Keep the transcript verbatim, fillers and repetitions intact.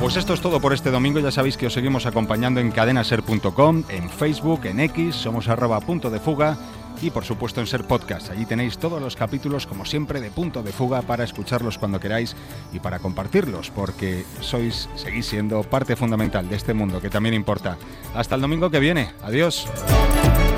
Pues esto es todo por este domingo. Ya sabéis que os seguimos acompañando en cadena ser punto com, en Facebook, en X, somos arroba punto de fuga y por supuesto en Ser Podcast. Allí tenéis todos los capítulos, como siempre, de Punto de Fuga para escucharlos cuando queráis y para compartirlos, porque sois, seguís siendo parte fundamental de este mundo que también importa. Hasta el domingo que viene. Adiós.